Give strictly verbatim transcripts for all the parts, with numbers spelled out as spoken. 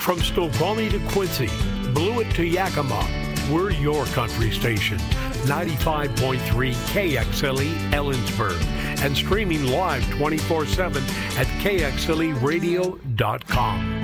From Snoqualmie to Quincy, Blewett to Yakima, we're your country station. ninety-five point three K X L E Ellensburg and streaming live twenty-four seven at K X L E radio dot com.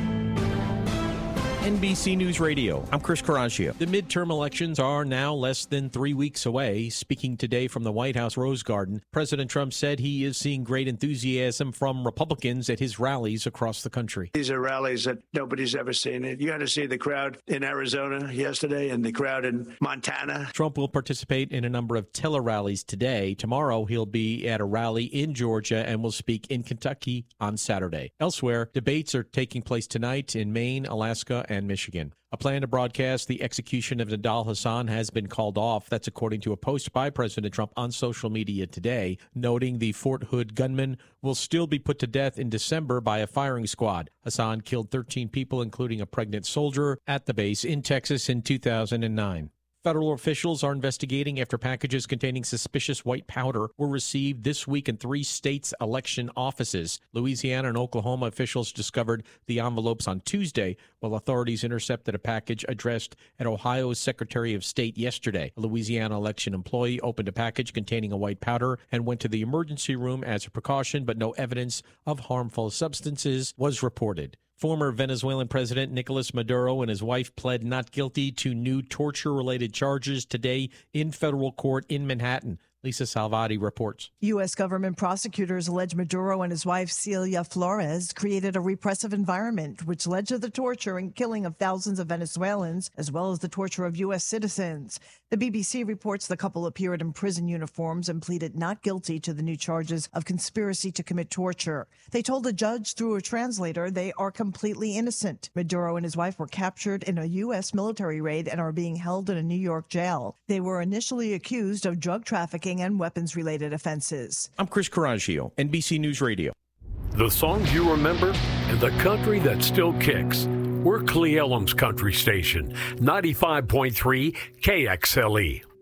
N B C News Radio, I'm Chris Coraggio. The midterm elections are now less than three weeks away. Speaking today from the White House Rose Garden, President Trump said he is seeing great enthusiasm from Republicans at his rallies across the country. These are rallies that nobody's ever seen. You got to see the crowd in Arizona yesterday and the crowd in Montana. Trump will participate in a number of tele-rallies today. Tomorrow, he'll be at a rally in Georgia and will speak in Kentucky on Saturday. Elsewhere, debates are taking place tonight in Maine, Alaska, and Michigan. A plan to broadcast the execution of Nidal Hasan has been called off. That's according to a post by President Trump on social media today, noting the Fort Hood gunman will still be put to death in December by a firing squad. Hasan killed thirteen people, including a pregnant soldier, at the base in Texas in two thousand nine. Federal officials are investigating after packages containing suspicious white powder were received this week in three states' election offices. Louisiana and Oklahoma officials discovered the envelopes on Tuesday, while authorities intercepted a package addressed at Ohio's Secretary of State yesterday. A Louisiana election employee opened a package containing a white powder and went to the emergency room as a precaution, but no evidence of harmful substances was reported. Former Venezuelan President Nicolas Maduro and his wife pled not guilty to new torture-related charges today in federal court in Manhattan. Lisa Salvati reports. U S government prosecutors allege Maduro and his wife Celia Flores created a repressive environment which led to the torture and killing of thousands of Venezuelans, as well as the torture of U S citizens. The B B C reports the couple appeared in prison uniforms and pleaded not guilty to the new charges of conspiracy to commit torture. They told the judge through a translator they are completely innocent. Maduro and his wife were captured in a U S military raid and are being held in a New York jail. They were initially accused of drug trafficking and weapons-related offenses. I'm Chris Coraggio, N B C News Radio. The songs you remember and the country that still kicks. We're Cle Elum's country station, ninety-five point three K X L E.